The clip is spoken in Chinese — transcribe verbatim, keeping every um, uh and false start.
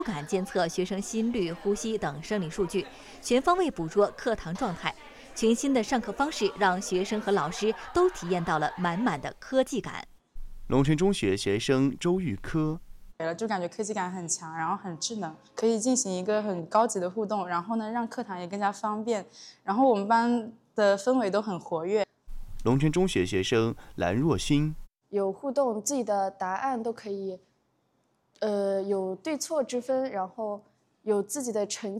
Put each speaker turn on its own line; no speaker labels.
感监测学生心率、呼吸等生理数据，全方位捕捉课堂状态。全新的上课方式让学生和老师都体验到了满满的科技感。
龙城中学学生周玉科。
就感觉科技感很强，然后很智能，可以进行一个很高级的互动，然后呢，让课堂也更加方便。然后我们班的氛围都很活跃。
龙城中学学生蓝若欣。
有互动，自己的答案都可以，呃，有对错之分，然后有自己的成绩。